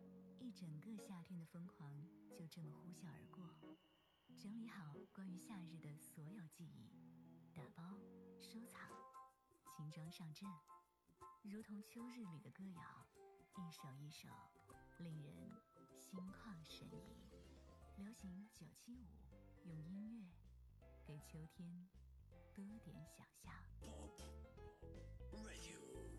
一整个夏天的疯狂就这么呼啸而过。整理好关于夏日的所有记忆，打包收藏，轻装上阵，如同秋日里的歌谣，一首一首令人心旷神怡。流行975，用音乐给秋天多点想象。 Pop Radio。